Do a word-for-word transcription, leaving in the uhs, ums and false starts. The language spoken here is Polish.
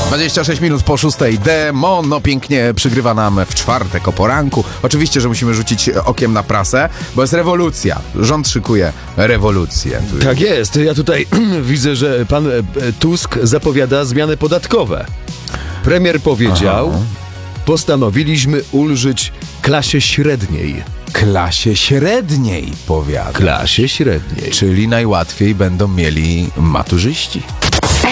dwadzieścia sześć minut po szóstej. Demono pięknie przygrywa nam w czwartek o poranku. Oczywiście, że musimy rzucić okiem na prasę, bo jest rewolucja. Rząd szykuje rewolucję. Tak jest. Ja tutaj widzę, że pan Tusk zapowiada zmiany podatkowe. Premier powiedział, Aha. postanowiliśmy ulżyć klasie średniej. Klasie średniej, powiada. Klasie średniej. Czyli najłatwiej będą mieli maturzyści.